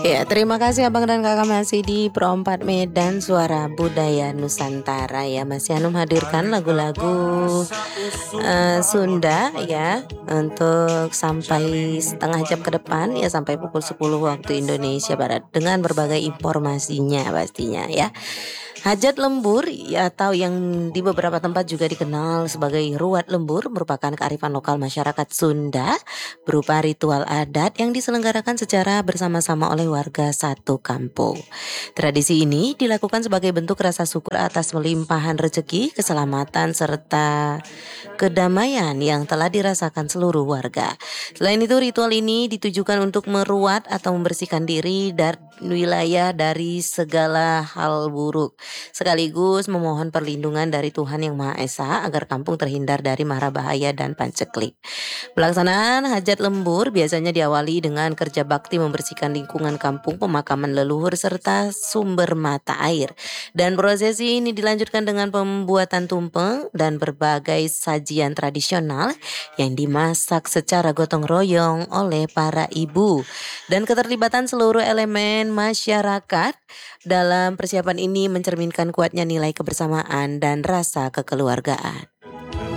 Ya, terima kasih Abang dan Kakak masih di Pro 4 Medan Suara Budaya Nusantara ya. Masih Hanum hadirkan lagu-lagu Sunda ya untuk sampai setengah jam ke depan ya, sampai pukul 10 waktu Indonesia Barat dengan berbagai informasinya pastinya ya. Hajat lembur ya, atau yang di beberapa tempat juga dikenal sebagai ruat lembur, merupakan kearifan lokal masyarakat Sunda berupa ritual adat yang diselenggarakan secara bersama-sama oleh warga satu kampung. Tradisi ini dilakukan sebagai bentuk rasa syukur atas melimpahan rezeki, keselamatan, serta kedamaian yang telah dirasakan seluruh warga. Selain itu, ritual ini ditujukan untuk meruat atau membersihkan diri dari wilayah dari segala hal buruk, sekaligus memohon perlindungan dari Tuhan Yang Maha Esa agar kampung terhindar dari mara bahaya dan panceklik. Pelaksanaan hajat lembur biasanya diawali dengan kerja bakti membersihkan lingkungan kampung, pemakaman leluhur, serta sumber mata air. Dan prosesi ini dilanjutkan dengan pembuatan tumpeng dan berbagai sajian tradisional yang dimasak secara gotong royong oleh para ibu. Dan keterlibatan seluruh elemen masyarakat dalam persiapan ini mencerminkan kuatnya nilai kebersamaan dan rasa kekeluargaan.